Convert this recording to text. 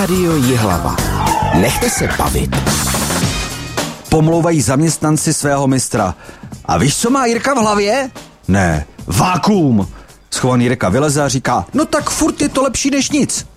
Rádio Jihlava. Nechte se bavit. Pomlouvají zaměstnanci svého mistra. A víš, co má Jirka v hlavě? Ne, vákuum. Schovaný Jirka vyleze a říká, no tak furt je to lepší než nic.